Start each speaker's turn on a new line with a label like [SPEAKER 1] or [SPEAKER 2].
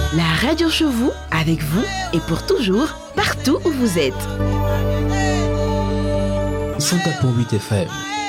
[SPEAKER 1] La radio chez vous, avec vous et pour toujours, partout où vous êtes.
[SPEAKER 2] 104.8 FM.